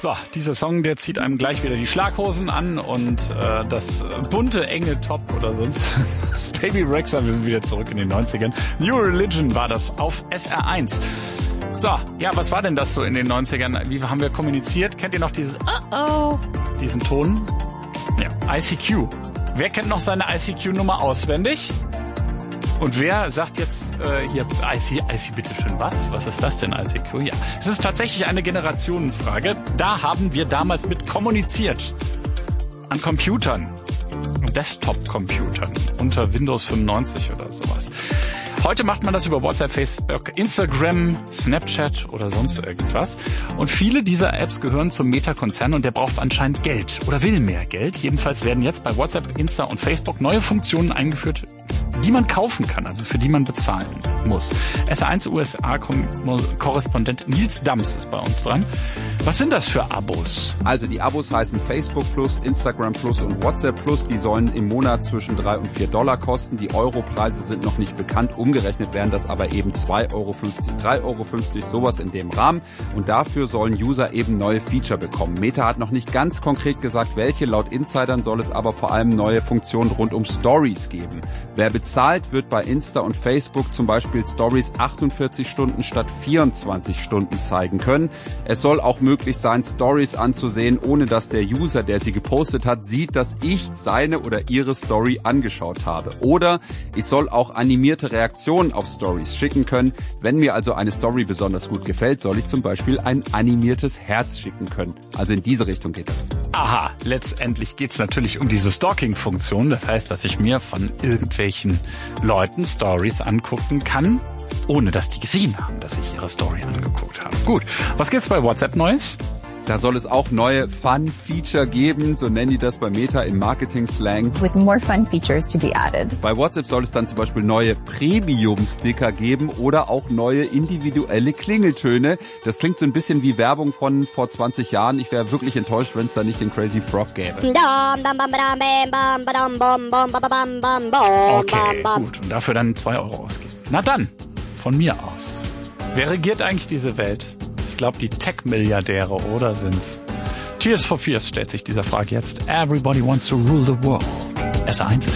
So, dieser Song, der zieht einem gleich wieder die Schlaghosen an und das bunte, enge Top oder sonst. Das Baby Rexha, wir sind wieder zurück in den 90ern. New Religion war das auf SR1. So, ja, was war denn das so in den 90ern? Wie haben wir kommuniziert? Kennt ihr noch dieses diesen Ton? Ja, ICQ. Wer kennt noch seine ICQ-Nummer auswendig? Und wer sagt jetzt hier IC bitteschön was? Was ist das denn, ICQ? Ja, es ist tatsächlich eine Generationenfrage. Da haben wir damals mit kommuniziert. An Computern. Desktop-Computern. Unter Windows 95 oder sowas. Heute macht man das über WhatsApp, Facebook, Instagram, Snapchat oder sonst irgendwas. Und viele dieser Apps gehören zum Meta-Konzern und der braucht anscheinend Geld oder will mehr Geld. Jedenfalls werden jetzt bei WhatsApp, Insta und Facebook neue Funktionen eingeführt, die man kaufen kann, also für die man bezahlen muss. SR1 USA-Korrespondent Nils Dams ist bei uns dran. Was sind das für Abos? Also die Abos heißen Facebook Plus, Instagram Plus und WhatsApp Plus. Die sollen im Monat zwischen $3 und $4 kosten. Die Europreise sind noch nicht bekannt. Umgerechnet wären das aber eben 2,50 Euro, 3,50 Euro, sowas in dem Rahmen. Und dafür sollen User eben neue Feature bekommen. Meta hat noch nicht ganz konkret gesagt, welche. Laut Insidern soll es aber vor allem neue Funktionen rund um Stories geben. Wer bezahlt, wird bei Insta und Facebook zum Beispiel Stories 48 Stunden statt 24 Stunden zeigen können. Es soll auch möglich sein, Stories anzusehen, ohne dass der User, der sie gepostet hat, sieht, dass ich seine oder ihre Story angeschaut habe. Oder ich soll auch animierte Reaktionen auf Stories schicken können. Wenn mir also eine Story besonders gut gefällt, soll ich zum Beispiel ein animiertes Herz schicken können. Also in diese Richtung geht das. Aha, letztendlich geht's natürlich um diese Stalking-Funktion. Das heißt, dass ich mir von irgendwelchen Leuten Stories angucken kann, ohne dass die gesehen haben, dass ich ihre Story angeguckt habe. Gut, was gibt's bei WhatsApp Neues? Da soll es auch neue Fun-Feature geben, so nennen die das bei Meta im Marketing-Slang. With more fun features to be added. Bei WhatsApp soll es dann zum Beispiel neue Premium-Sticker geben oder auch neue individuelle Klingeltöne. Das klingt so ein bisschen wie Werbung von vor 20 Jahren. Ich wäre wirklich enttäuscht, wenn es da nicht den Crazy Frog gäbe. Okay, gut. Und dafür dann 2 Euro ausgeben. Na dann, von mir aus. Wer regiert eigentlich diese Welt? Ich glaube, die Tech-Milliardäre, oder sind's? Tears for Fears stellt sich dieser Frage jetzt. Everybody wants to rule the world. SR1 ist